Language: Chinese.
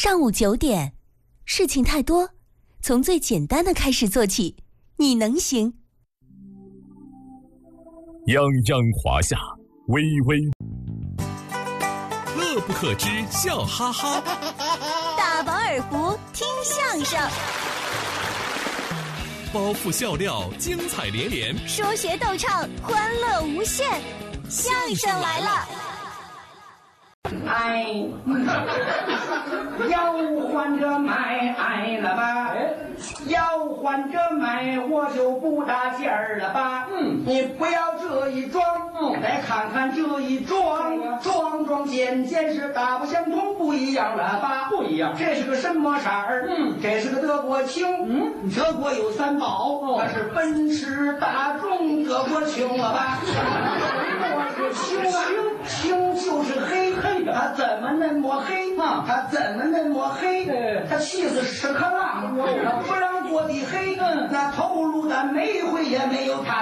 上午9点，事情太多，从最简单的开始做起，你能行。 泱泱华夏，巍巍， 乐不可支，笑哈哈。 大饱耳福，听相声。 包袱笑料，精彩连连； 说学逗唱，欢乐无限。相声来了！ 哎，要换着买了吧？要换着买，我就不搭劲儿了吧？你不要这一装，来看看这一装，装件是大不相同，不一样了吧？不一样，这是个什么色儿？这是个德国青。德国有3宝，它是奔驰、大众、德国青了吧？青就是黑，它怎么那么黑？它怎么那么黑？它气死屎壳郎，它不让做的黑，那头颅的煤灰也没有它。